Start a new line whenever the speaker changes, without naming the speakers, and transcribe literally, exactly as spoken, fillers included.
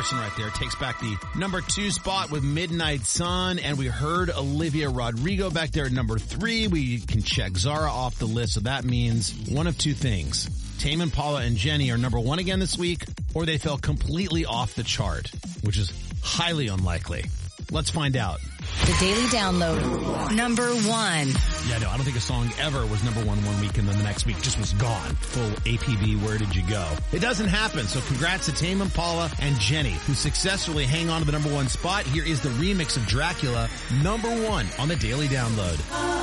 Carson right there takes back the number two spot with Midnight Sun, and we heard Olivia Rodrigo back there at number three. We can check Zara off the list, so that means one of two things. Tame Impala and Jenny are number one again this week, or they fell completely off the chart, which is highly unlikely. Let's find out.
The Daily Download, number one.
Yeah, no, I don't think a song ever was number one one week and then the next week just was gone. Full A P B, where did you go? It doesn't happen, so congrats to Tame Impala and Jenny, who successfully hang on to the number one spot. Here is the remix of Dracula, number one on the Daily Download.